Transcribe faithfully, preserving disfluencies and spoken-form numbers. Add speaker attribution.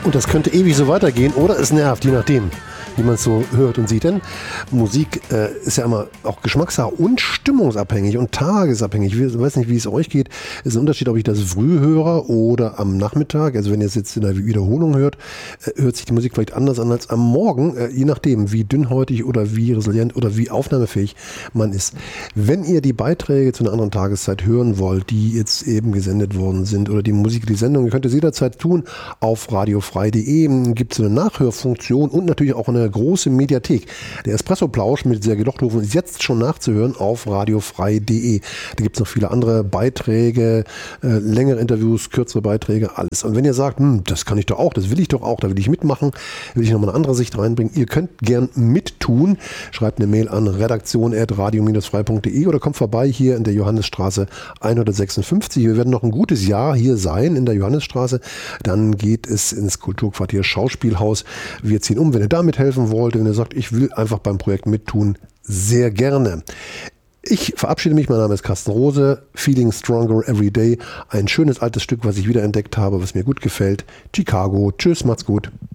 Speaker 1: Und das könnte ewig so weitergehen oder es nervt, je nachdem, wie man es so hört und sieht. Denn Musik äh, ist ja immer auch Geschmackssache und stimmungsabhängig und tagesabhängig. Ich weiß nicht, wie es euch geht. Es ist ein Unterschied, ob ich das früh höre oder am Nachmittag. Also wenn ihr es jetzt in der Wiederholung hört, äh, hört sich die Musik vielleicht anders an als am Morgen, äh, je nachdem, wie dünnhäutig oder wie resilient oder wie aufnahmefähig man ist. Wenn ihr die Beiträge zu einer anderen Tageszeit hören wollt, die jetzt eben gesendet worden sind oder die Musik, die Sendung, ihr könnt es jederzeit tun auf radiofrei punkt de. Gibt es eine Nachhörfunktion und natürlich auch eine große Mediathek. Der Espresso-Plausch mit Sergej Dochthofen ist jetzt schon nachzuhören auf radiofrei punkt de. Da gibt es noch viele andere Beiträge, äh, längere Interviews, kürzere Beiträge, alles. Und wenn ihr sagt, hm, das kann ich doch auch, das will ich doch auch, da will ich mitmachen, will ich nochmal eine andere Sicht reinbringen, ihr könnt gern mittun. Schreibt eine Mail an redaktion at radio frei punkt de oder kommt vorbei hier in der Johannesstraße hundertsechsundfünfzig. Wir werden noch ein gutes Jahr hier sein in der Johannesstraße. Dann geht es ins Kulturquartier Schauspielhaus. Wir ziehen um. Wenn ihr da mithelfen wollt, wenn ihr sagt, ich will einfach beim Projekt mittun, sehr gerne. Ich verabschiede mich. Mein Name ist Carsten Rose. Feeling Stronger Every Day. Ein schönes altes Stück, was ich wiederentdeckt habe, was mir gut gefällt. Chicago. Tschüss, macht's gut.